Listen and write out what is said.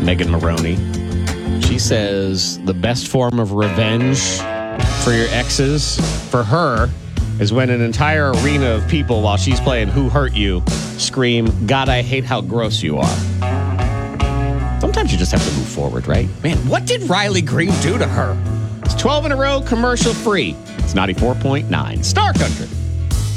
Megan Maroney. She says the best form of revenge for your exes, for her, is when an entire arena of people, while she's playing Who Hurt You, scream, God, I hate how gross you are. Sometimes you just have to move forward, right? Man, what did Riley Green do to her? It's 12 in a row, commercial free. It's 94.9 Star Country.